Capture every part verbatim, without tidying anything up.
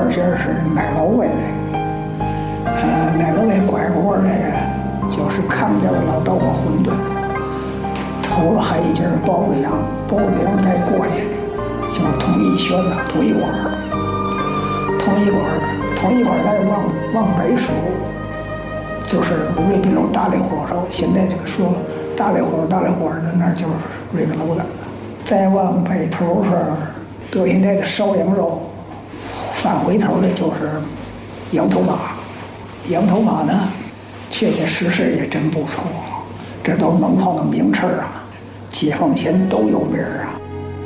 而且是奶酪味的。呃，奶酪味拐锅那个就是康家的老豆腐馄饨，头了还一截包子羊，包子羊再过去，就同一旋子，同一碗，同一碗，同一碗再往往北数，就是瑞宾楼大力火烧。现在这个说大力火大力火的那就是瑞宾楼的。再往北头是德现在的烧羊肉，返回头的就是羊头马。羊头马呢，确确实实也真不错，这都是门框的名词啊，解放前都有名啊。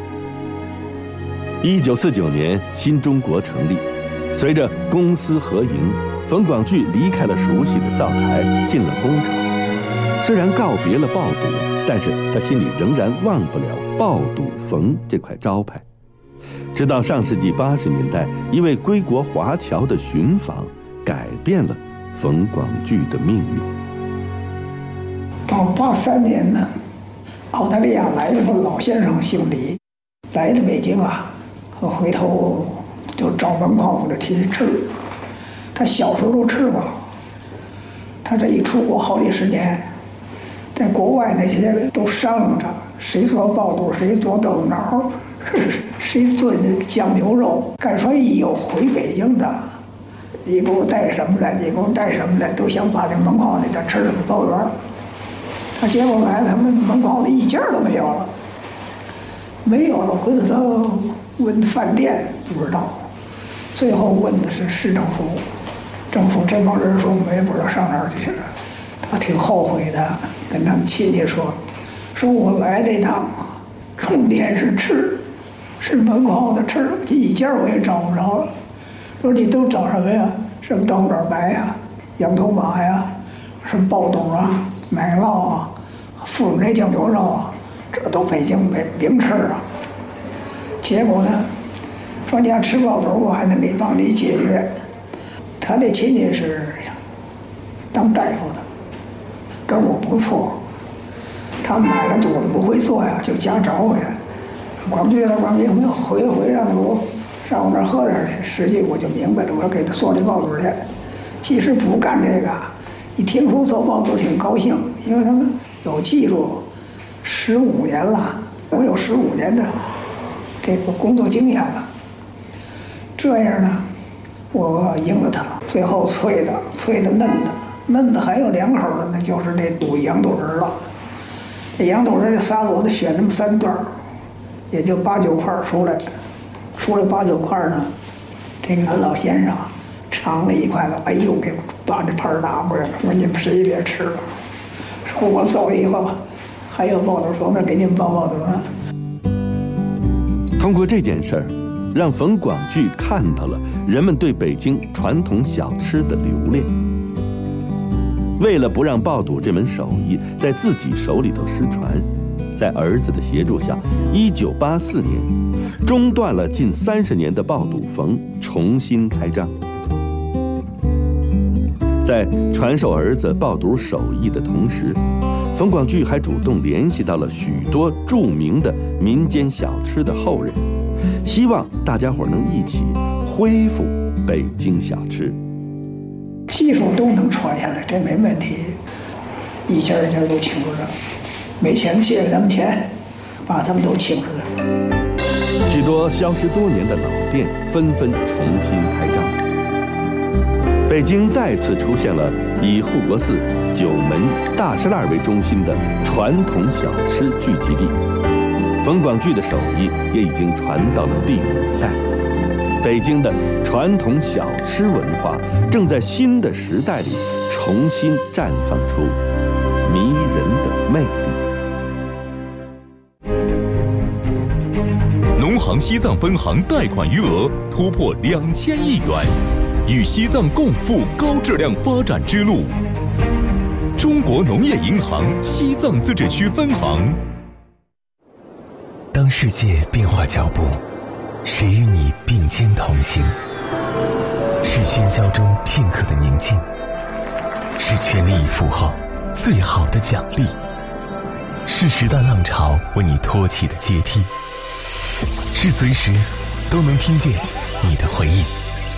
一九四九年，新中国成立，随着公私合营，冯广聚离开了熟悉的灶台，进了工厂。虽然告别了爆肚，但是他心里仍然忘不了爆肚冯这块招牌。直到上世纪八十年代，一位归国华侨的寻访，改变了冯广聚的命运。 到八三年呢，澳大利亚来了个老先生，姓李，来的北京啊，回头就找文矿夫的提吃。他小时候都吃过，他这一出国好几十年，在国外那些人都商量着，谁做爆肚，谁做豆腐脑，谁做酱牛肉。敢说一有回北京的，你给我带什么来？你给我带什么来？都想把这门框里的吃的包圆。他结果来，他们门框里一件都没有了，没有了。回头他问饭店，不知道，最后问的是市政府，政府这帮人说我们也不知道上哪儿去了。他挺后悔的，跟他们亲戚说，说我来这趟，重点是吃，是门框的吃，这一件我也找不着了。他说你都找什么呀？什么豆腐白呀、羊头马呀、什么爆肚啊、奶酪啊、富人酱牛肉啊，这都北京名名吃啊。结果呢，说你要吃爆肚，我还能给帮你解决。他这亲戚是当大夫的，跟我不错。他买了肚子不会做呀，就家找我呀。广聚了，广聚回回让他给我上我那儿喝点去。实际我就明白了，我要给他做这爆肚去。其实不干这个，一听说做爆肚挺高兴，因为他们有技术，十五年了，我有十五年的这个工作经验了。这样呢，我赢了他，最后脆的、脆的、嫩的、嫩的还有两口的，那就是那肚羊肚仁了。这羊肚仁这仨子我得选那么三段，也就八九块出来。出来八九块呢，这个老先生尝了一块了，哎呦，给把这盘拿过来了，说你们谁别吃了。说我走以后还有爆肚冯，那给你们包爆肚呢。 通过这件事儿，让冯广聚看到了人们对北京传统小吃的留恋。为了不让爆肚这门手艺在自己手里头失传，在儿子的协助下，一九八四年，中断了近三十年的爆肚冯重新开张。在传授儿子爆肚手艺的同时，冯广聚还主动联系到了许多著名的民间小吃的后人，希望大家伙能一起恢复北京小吃。 技术都能传下来，这没问题。一家一家都请出来，没钱借给他们钱，把他们都请出来。 许多消失多年的老店纷纷重新开张。北京再次出现了以护国寺、九门、大栅栏为中心的传统小吃聚集地。冯广聚的手艺也已经传到了第五代。北京的传统小吃文化正在新的时代里重新绽放出迷人的魅力。农行西藏分行贷款余额突破两千亿元，与西藏共赴高质量发展之路。中国农业银行西藏自治区分行。 当世界变化脚步，谁与你并肩同行？是喧嚣中片刻的宁静，是全力以赴后最好的奖励，是时代浪潮为你托起的阶梯，是随时都能听见你的回应。